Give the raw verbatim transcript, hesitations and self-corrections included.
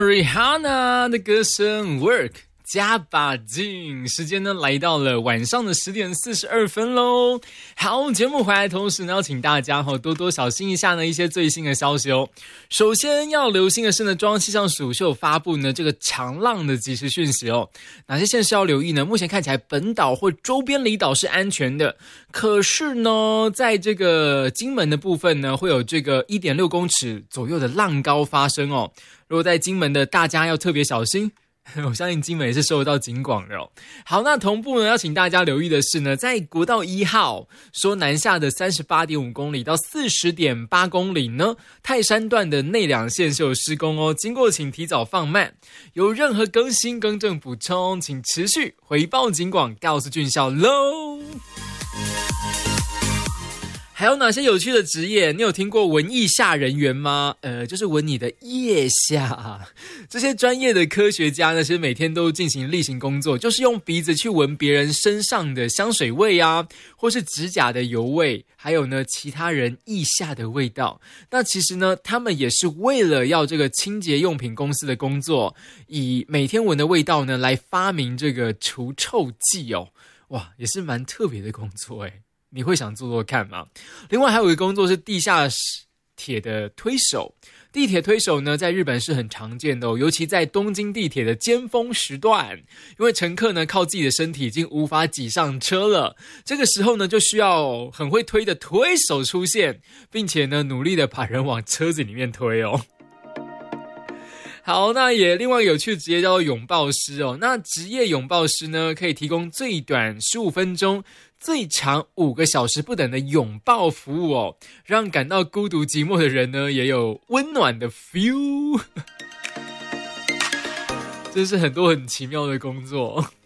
Rihanna 的歌声 Work 加把劲，时间呢来到了晚上的十点四十二分咯。好，节目回来的同时呢，要请大家多多小心一下呢一些最新的消息哦。首先要留心的是呢，中央气象署是有发布呢这个强浪的即时讯息哦。哪些县市要留意呢？目前看起来本岛或周边离岛是安全的，可是呢，在这个金门的部分呢，会有这个 一点六公尺左右的浪高发生哦。如果在金门的大家要特别小心。我相信金门也是收得到警广的哦。好，那同步呢，要请大家留意的是呢，在国道一号说南下的 三十八点五公里到 四十点八公里呢，泰山段的内两线是有施工哦，经过请提早放慢。有任何更新更正补充，请持续回报警广，告诉军校喽。还有哪些有趣的职业？你有听过文艺下人员吗？呃，就是闻你的腋下啊。这些专业的科学家呢，其实每天都进行例行工作，就是用鼻子去闻别人身上的香水味啊，或是指甲的油味，还有呢其他人腋下的味道。那其实呢，他们也是为了要这个清洁用品公司的工作，以每天闻的味道呢来发明这个除臭剂哦。哇，也是蛮特别的工作诶。你会想做做看吗？另外还有一个工作是地下铁的推手。地铁推手呢，在日本是很常见的哦，尤其在东京地铁的尖峰时段，因为乘客呢靠自己的身体已经无法挤上车了，这个时候呢就需要很会推的推手出现，并且呢努力的把人往车子里面推哦。好，那也另外有趣的职业叫做拥抱师哦。那职业拥抱师呢，可以提供最短十五分钟、最长五个小时不等的拥抱服务哦，让感到孤独寂寞的人呢，也有温暖的 feel。这是很多很奇妙的工作。